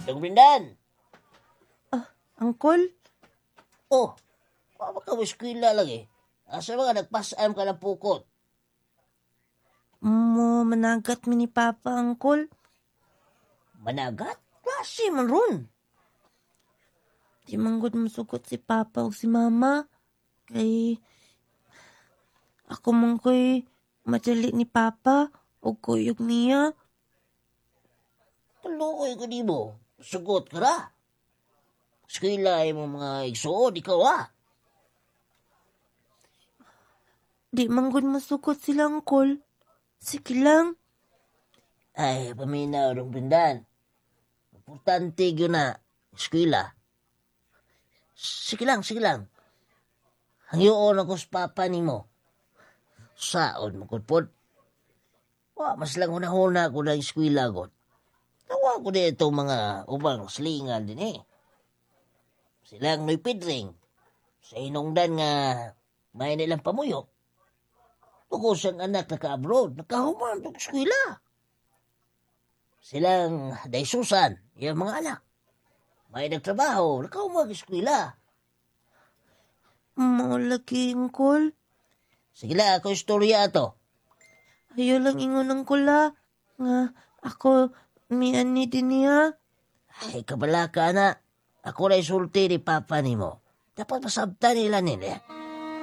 Dong Brindan! Angkol? Oh, papa ka mo eskwela lagi. Asa mga nagpasam ka ng pukot? Mo managat mi ni Papa, Angkol. Managat? Klase man ron. Di manggod masugot si Papa o si Mama. Kay ako man ko'y madali ni Papa o kuyog niya. Tuloy ko di mo. Sugot ka ra. Eskwela ay mo mga igsuod, ikaw Di manggod masugot sila, Angkol. Sige lang. Ay, paminaw Dong Brindan. Importante yun na eskwela. Sige lang, sige lang. Hangyoon ako sa papa ni mo. Saon mo kutpod. Mas lang una-una ko na eskwela got. Tawa ko na itong mga ubang slingan din Silang noy pidring. Sa inongdan nga may nilang pamuyo. Tukos ang anak na ka-abroad, nakahuman itong eskwela. Silang daysusan, yung mga anak. May nagtrabaho, nakahuman ang eskwela. Maulagi, Angkol. Sige lang, ako istorya ato. Ayaw lang ingon, Angkol, nga ako miani din niya. Ay, kabala ka na. Ako na isulti ni papa ni mo. Dapat masabta nila nila.